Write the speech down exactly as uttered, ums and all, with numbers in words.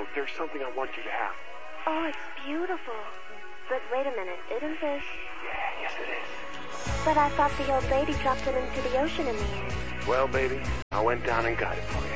know, there's something I want you to have. Oh, it's beautiful. But wait a minute, isn't this... Yeah, yes it is. But I thought the old lady dropped it into the ocean in the end. Well, baby, I went down and got it for you.